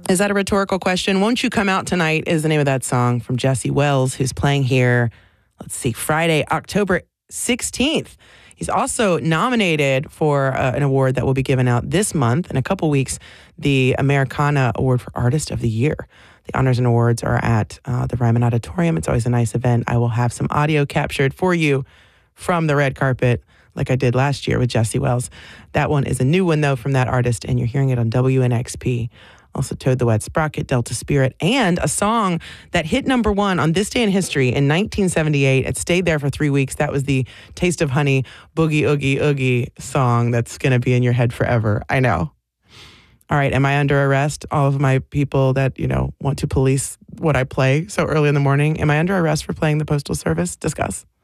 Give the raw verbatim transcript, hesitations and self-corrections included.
Is that a rhetorical question? Won't You Come Out Tonight is the name of that song from Jesse Wells, who's playing here, let's see, Friday, October sixteenth. He's also nominated for uh, an award that will be given out this month in a couple weeks, the Americana Award for Artist of the Year. The honors and awards are at uh, the Ryman Auditorium. It's always a nice event. I will have some audio captured for you from the red carpet like I did last year with Jesse Wells. That one is a new one, though, from that artist, and you're hearing it on W N X P. Also Toad the Wet Sprocket, Delta Spirit, and a song that hit number one on this day in history in nineteen seventy-eight. It stayed there for three weeks. That was the Taste of Honey Boogie Oogie Oogie song that's going to be in your head forever. I know. All right, am I under arrest? All of my people that, you know, want to police what I play so early in the morning, am I under arrest for playing the Postal Service? Discuss.